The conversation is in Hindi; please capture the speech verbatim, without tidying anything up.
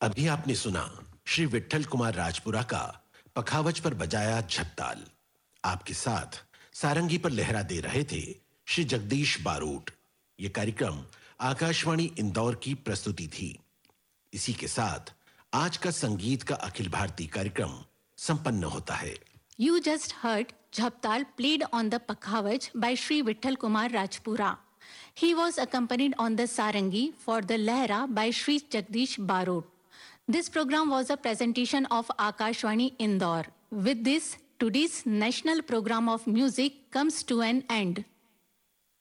अभी आपने सुना श्री विट्ठल कुमार राजपुरा का पखावज पर बजाया झपताल। आपके साथ सारंगी पर लहरा दे रहे थे श्री जगदीश बारोट। यह कार्यक्रम आकाशवाणी इंदौर की प्रस्तुति थी। इसी के साथ आज का संगीत का अखिल भारतीय कार्यक्रम संपन्न होता है। You just heard Jhaptal played on the Pakhavaj by Sri Vitthal Kumar Rajpura. He was accompanied on the Sarangi for the Lehra by Sri Jagdish Barot. This program was a presentation of Akashvani Indore. With this, today's national program of music comes to an end.